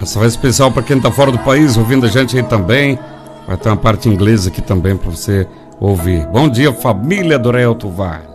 Essa vai especial para quem tá fora do país, ouvindo a gente aí também. Vai ter uma parte inglesa aqui também para você ouvir. Bom dia, família do Rei Alto Vale.